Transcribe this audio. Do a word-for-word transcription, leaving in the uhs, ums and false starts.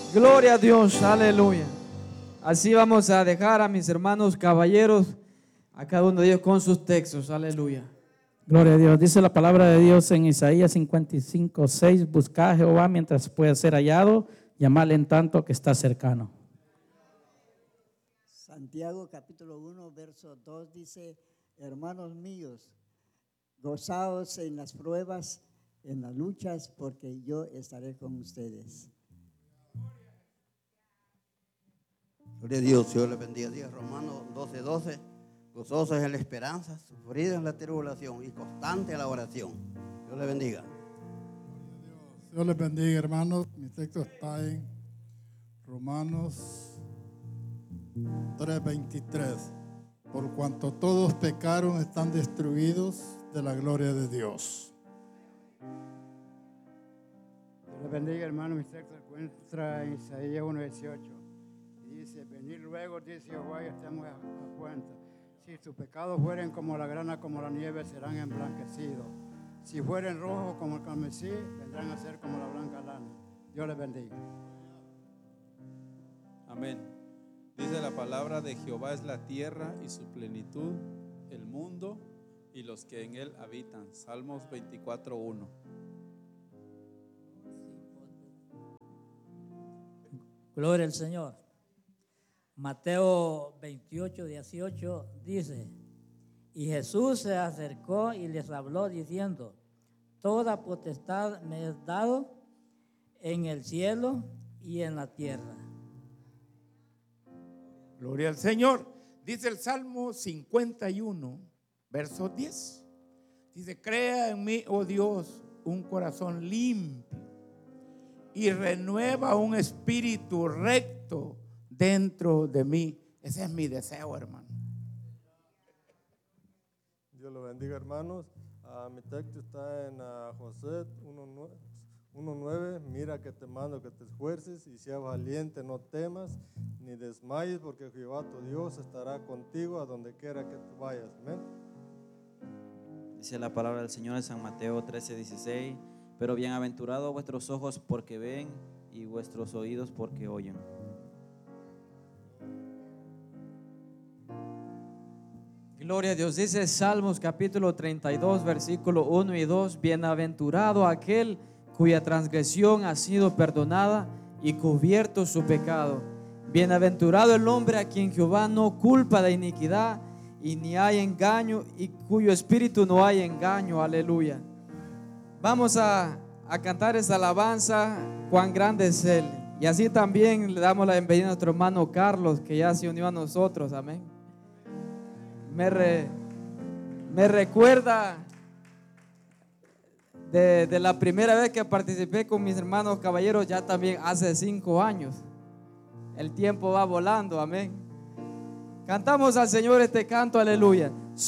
Gloria a Dios, aleluya. Así vamos a dejar a mis hermanos caballeros, a cada uno de ellos con sus textos, aleluya. Gloria a Dios. Dice la palabra de Dios en Isaías cincuenta y cinco, seis: buscad a Jehová mientras pueda ser hallado, llamadle en tanto que está cercano. Santiago capítulo uno, verso dos dice: hermanos míos, gozaos en las pruebas, en las luchas, porque yo estaré con ustedes. Gloria a Dios, Dios les bendiga. Dios, Romanos doce, doce, gozosos en la esperanza, sufridos en la tribulación y constante en la oración. Dios les bendiga. Dios les bendiga, hermanos. Mi texto está en Romanos tres, veintitrés. Por cuanto todos pecaron, están destruidos de la gloria de Dios. Dios les bendiga, hermano. Mi texto se encuentra en Isaías uno, dieciocho. Dice: venid luego, dice Jehová, y estemos a, a cuenta. Si tus pecados fueren como la grana, como la nieve, serán emblanquecidos. Si fueren rojos como el carmesí, vendrán a ser como la blanca lana. Dios les bendiga. Amén. Dice la palabra de Jehová es la tierra y su plenitud, el mundo y los que en él habitan. Salmos veinticuatro, uno. Gloria al Señor. Mateo veintiocho, dieciocho dice: y Jesús se acercó y les habló diciendo: toda potestad me es dado en el cielo y en la tierra. Gloria al Señor. Dice el Salmo cincuenta y uno, verso diez. Dice: crea en mí, oh Dios, un corazón limpio y renueva un espíritu recto dentro de mí. Ese es mi deseo, hermano. Dios lo bendiga, hermanos. Uh, mi texto está en uh, José uno nueve. Mira que te mando que te esfuerces y seas valiente, no temas ni desmayes, porque Jehová tu Dios estará contigo a donde quiera que tú vayas. Amén. Dice la palabra del Señor en San Mateo trece, dieciséis: pero bienaventurados vuestros ojos porque ven y vuestros oídos porque oyen. Gloria a Dios. Dice Salmos capítulo treinta y dos, versículo uno y dos: bienaventurado aquel cuya transgresión ha sido perdonada y cubierto su pecado. Bienaventurado el hombre a quien Jehová no culpa de iniquidad y ni hay engaño, y cuyo espíritu no hay engaño. Aleluya. Vamos a, a cantar esta alabanza: cuán grande es Él. Y así también le damos la bienvenida a nuestro hermano Carlos, que ya se unió a nosotros. Amén. Me, re, me recuerda de, de la primera vez que participé con mis hermanos caballeros, ya también hace cinco años. El tiempo va volando, amén. Cantamos al Señor este canto, aleluya.